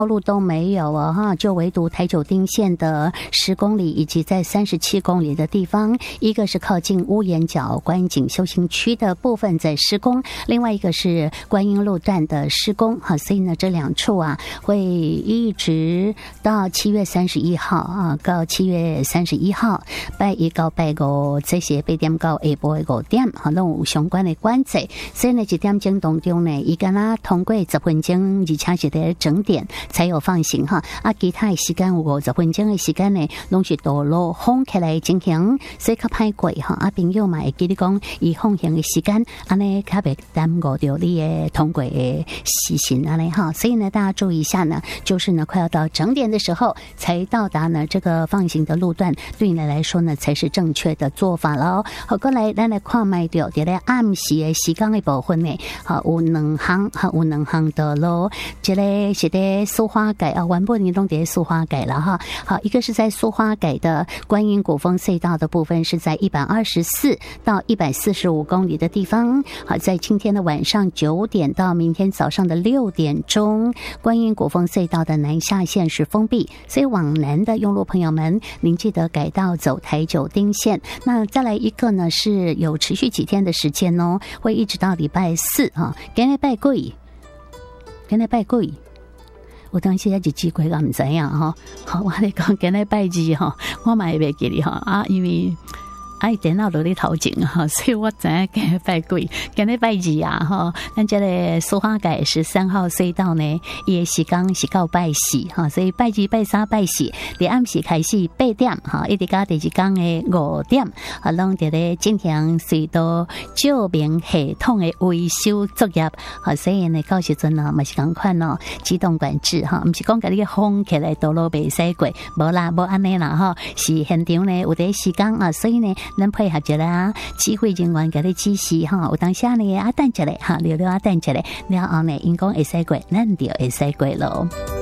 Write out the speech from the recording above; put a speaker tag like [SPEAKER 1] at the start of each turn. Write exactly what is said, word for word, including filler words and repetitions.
[SPEAKER 1] 道路都没有哦哈，就唯独台九丁线的十公里以及在三十七公里的地方，一个是靠近乌岩角观景休闲区的部分在施工，另外一个是观音路段的施工哈，所以呢这两处啊会一直到七月三十一号啊，到七月三十一号拜一到拜五这些八点到下晡的五点哈，都有相关的管制，所以呢一点钟当中呢，伊敢若通过十分钟，而且是在整点才有放行哈，啊，其他的时间有五十分钟的时间呢，拢是道路封起来进行，所以较歹过哈。啊，朋友嘛会记得讲，伊放行的时间，安尼较袂耽误掉你的通过的时辰安尼哈。所以呢，大家注意一下呢，就是呢，快要到整点的时候才到达呢这个放行的路段，对你来说呢才是正确的做法喽。好，过来咱来看卖掉，伫咧暗时的时间的部分呢，好有两项，好有两项道路，这个是在苏花改啊，原本你拢在苏花改了哈。好，一个是在苏花改的观音古风隧道的部分，是在一百二十四到一百四十五公里的地方。好，在今天的晚上九点到明天早上的六点钟，观音古风隧道的南下线是封闭，所以往南的用路朋友们，您记得改道走台九丁线。那再来一个呢，是有持续几天的时间哦，会一直到礼拜四啊，今天拜贵，今天拜贵。有当时一日子过我唔知影吼，好，我哋讲今日拜二吼，我嘛会袂记哩吼啊，因为啊电脑都咧头前哈，所以我知影今日拜几，今日拜二啊哈。咱这个苏花改十三号隧道呢，伊的时间是到拜四哈，所以拜二、拜三、拜四，伫暗时开始八点哈，一直到第二天的五点，啊，拢伫咧进行隧道照明系统的维修作业。好，所以呢，到时阵呢，嘛是共款哦，机动管制哈，唔是讲甲你封起来道路袂使过，无啦，无安尼啦哈，是现场呢有啲时间啊，所以呢。咱配合一下指挥人员给你指示哈，有当下呢啊等一下哈，留留啊等一下，然后呢，因讲会使过，咱就会使过咯。